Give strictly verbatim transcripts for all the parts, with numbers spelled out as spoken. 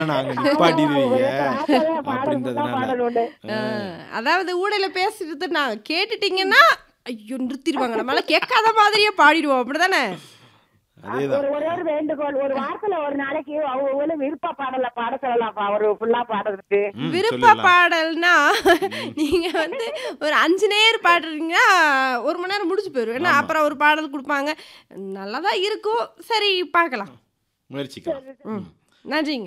நாங்க ஆமா நிப்பாட்டிடுவீங்க உங்களுக்கு ஆசையா பாடல் ஃபுல்லா அப்படின்றதுனால. பாடல் உண்டு. ஆ. அதாவது ஊடையில பேசிட்டு நான் கேட்டுட்டீங்கன்னா ஐயோ நிறுத்திடுவாங்க நம்மளால கேட்காத மாதிரியே பாடிடுவோம் அப்படிதானே? அ அதேதான். ஒரு ஒரே ஒரு வேண்டுகோள். ஒரு வாரத்துல ஒரு நாளைக்கு அவங்கவங்களும் விருப்ப பாடல பாட சொல்லலாம்ப்பா. ஒரு ஃபுல்லா பாடுறதுக்கு. ம். விருப்ப சொல்லிடலாம். பாடல்னா ம். நீங்க வந்து ஒரு அஞ்சு நேர் பாடுறீங்கன்னா ஒரு மணி நேரம் முடிச்சு போயிரும். ஏன்னா ஆமா. அப்புறம் ஒரு பாடல் குடுப்பாங்க. நல்லா தான் இருக்கும். சரி பார்க்கலாம். முயற்சிக்கலாம். சரி, சரி. ம். நன்றிங்க.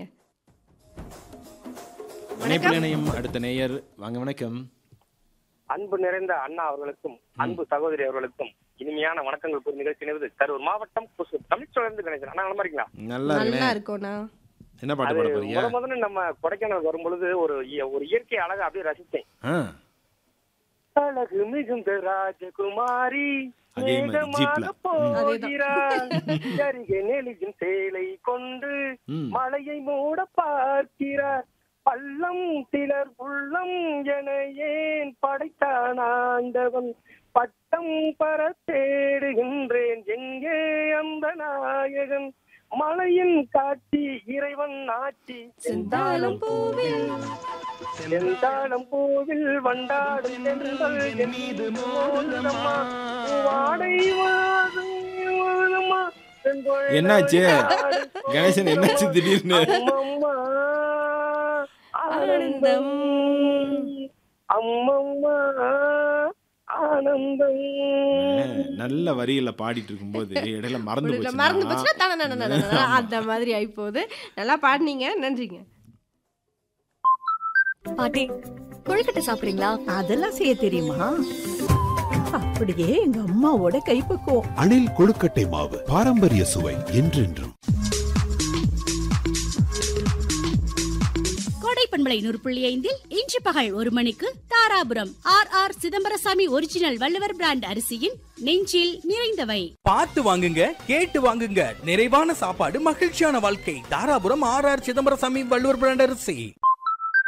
இணைப்பில் வணக்கம். இணையும் அடுத்த நேயர் வாங்க வணக்கம். அன்பு நிறைந்த அண்ணா அவர்களுக்கும் அன்பு சகோதரி அவர்களுக்கும் இனிமையான வணக்கங்கள் கூறி நிகழ்ச்சி நிறுவது கரூர் மாவட்டம் தமிழ்ச்சோழந்து கணேசன். அண்ணா நல்லா இருக்கீங்களா? நல்லா நல்லா இருக்கேன். இருக்கும்ண்ணா. என்ன பாட்டு அது பாட போறீங்க? முத முதல்ல நம்ம கொடைக்கானல் வரும்பொழுது ஒரு இய- ஒரு இயற்கை அழகை அப்படியே ரசித்தேன். ஆ, அழகு மிகுந்த ராஜகுமாரி அதே மாதிரி ஜீப்ல. மேகமாக ம். போகிறாள் அருகே நெளியும் சேலை கொண்டு ம். மலையை மூட பார்க்கிறார் பள்ளம் திலர் உள்ளம் என ஏன் படைத்தான் ஆண்டவன் பட்டம் பர தேடுகின்றேன் எங்கே அந்த நாயகன் மலையின் காட்சி இறைவன் ஆட்சி செந்தாழம் பூவில் செந்தாழம் பூவில் வண்டாடும் செந்தல் என் மீது மோதுதம்மா வாடை வாதும் வாதுதம்மா செந்தொழை என்னாச்சு? நாடு கணேசன் என்னாச்சு திடீர்னு? அம்மம்மா ஆனந்தம் அம்மம்மா ஆனந்தம். ஆ, நல்ல வரியில பாடிட்டு இருக்கும்போது இடையில மறந்து உள்ள போச்சுன்னா மறந்து போச்சுன்னா தான தான தான தான ஆமா. அந்த மாதிரி ஆயி போகுது. நல்லா பாடுனீங்க. நன்றிங்க. பாட்டி கொழுக்கட்டை சாப்பிடுறீங்களா? அதெல்லாம் செய்ய தெரியுமா? அப்படியே எங்க அம்மாவோட கைப்பக்குவம். அணில் கொழுக்கட்டை மாவு பாரம்பரிய சுவை என்றென்றும். கோடை பண்பலை நூறு புள்ளி ஐந்தில் இன்று பகல் ஒரு மணிக்கு Dharapuram R R Chidambarasamy original Valluvar brand அரிசியின் நெஞ்சில் நிறைந்தவை. பார்த்து வாங்குங்க, கேட்டு வாங்குங்க. நிறைவான சாப்பாடு, மகிழ்ச்சியான வாழ்க்கை. Dharapuram R R Chidambarasamy Valluvar brand அரிசி.